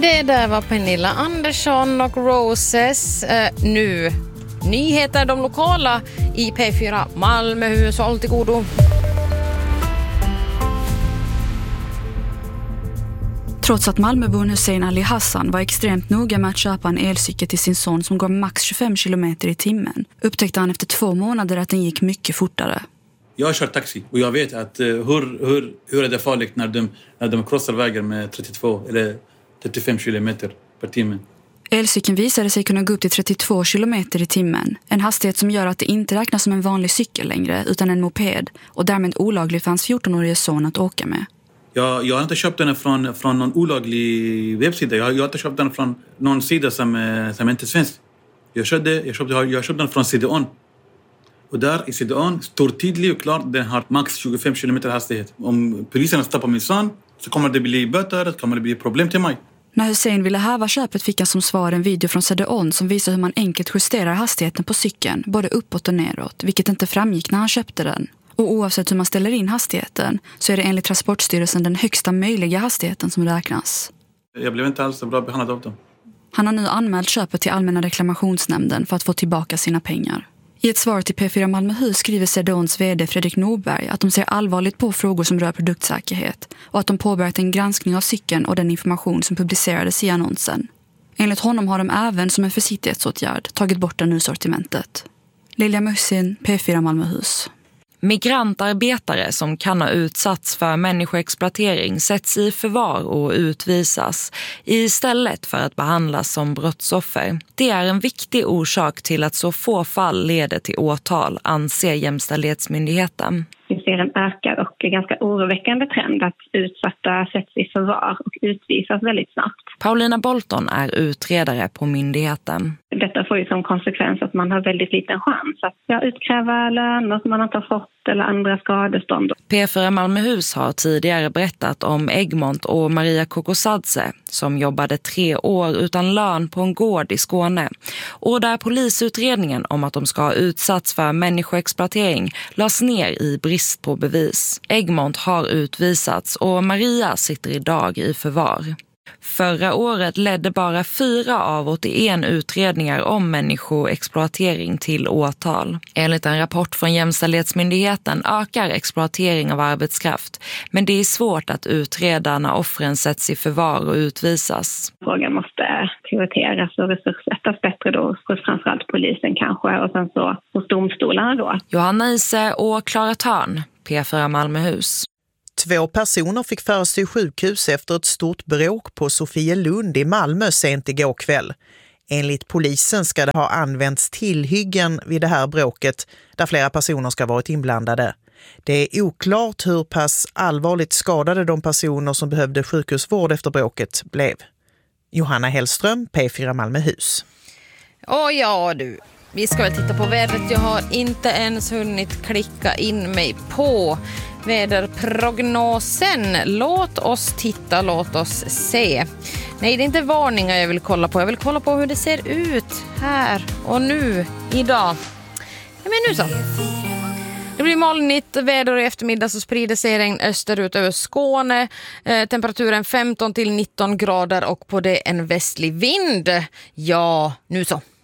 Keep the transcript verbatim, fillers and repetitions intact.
Det där var Pernilla Andersson och Roses. Eh, nu nyheter, de lokala i P fyra Malmöhus. Håll till godo. Trots att Malmöbon Hussein Ali Hassan var extremt noga med att köpa en elcykel till sin son som går max tjugofem kilometer i timmen, upptäckte han efter två månader att den gick mycket fortare. Jag kör taxi och jag vet att uh, hur, hur, hur är det farligt när de, när de krossar vägen med trettiotvå eller trettiofem kilometer per timme. Elcykeln visade sig kunna gå upp till trettiotvå kilometer i timmen. En hastighet som gör att det inte räknas som en vanlig cykel längre utan en moped och därmed olaglig för hans fjortonårige son att åka med. Jag, jag har inte köpt den från, från någon olaglig webbsida. Jag, jag har inte köpt den från någon sida som, som inte är svensk. Jag köpte, jag, köpte, jag köpte den från C D O N. Och där i C D O N står tydligt och klart den har max tjugofem kilometer hastighet. Om polisen stoppar min son så kommer det bli böter, så kommer det bli problem till mig. När Hussein ville häva köpet fick han som svar en video från C D O N som visar hur man enkelt justerar hastigheten på cykeln, både uppåt och neråt, vilket inte framgick när han köpte den. Och oavsett hur man ställer in hastigheten så är det enligt Transportstyrelsen den högsta möjliga hastigheten som räknas. Jag blev inte alls så bra behandlad av dem. Han har nu anmält köpet till Allmänna reklamationsnämnden för att få tillbaka sina pengar. I ett svar till P fyra Malmöhus skriver C D O N:s vd Fredrik Norberg att de ser allvarligt på frågor som rör produktsäkerhet och att de påbörjat en granskning av cykeln och den information som publicerades i annonsen. Enligt honom har de även som en försiktighetsåtgärd tagit bort den ur sortimentet. Lilja Mussin, P fyra Malmöhus. Migrantarbetare som kan ha utsatts för människoexploatering sätts i förvar och utvisas istället för att behandlas som brottsoffer. Det är en viktig orsak till att så få fall leder till åtal, anser Jämställdhetsmyndigheten. Vi ser en ökad och ganska oroväckande trend att utsatta sätts i förvar och utvisas väldigt snabbt. Paulina Bolton är utredare på myndigheten. Detta får ju som konsekvens att man har väldigt liten chans att ja, utkräva löner som man inte har fått eller andra skadestånd. P fyra Malmöhus har tidigare berättat om Egmont och Maria Kokosadze som jobbade tre år utan lön på en gård i Skåne. Och där polisutredningen om att de ska ha utsatts för människoexploatering lades ner i brist på bevis. Egmont har utvisats och Maria sitter idag i förvar. Förra året ledde bara fyra av åttioen utredningar om människoexploatering till åtal. Enligt en rapport från Jämställdhetsmyndigheten ökar exploatering av arbetskraft, men det är svårt att utreda när offren sätts i förvar och utvisas. Frågan måste prioriteras och resurssättas bättre då hos framförallt polisen kanske och sen så hos domstolarna då. Johanna Ise och Klara Törn, P fyra Malmöhus. Två personer fick föras till sjukhus efter ett stort bråk på Sofielund i Malmö sent igår kväll. Enligt polisen ska det ha använts tillhyggen vid det här bråket där flera personer ska ha varit inblandade. Det är oklart hur pass allvarligt skadade de personer som behövde sjukhusvård efter bråket blev. Johanna Hellström, P fyra Malmöhus. Åh ja du, vi ska väl titta på vädret. Jag har inte ens hunnit klicka in mig på väderprognosen. Låt oss titta, låt oss se. Nej, det är inte varningar jag vill kolla på. Jag vill kolla på hur det ser ut här och nu, idag. Ja, men nu så. Det blir molnigt väder och i eftermiddag så sprider sig regn österut över Skåne. Eh, temperaturen femton till nitton grader och på det en västlig vind. Ja, nu så.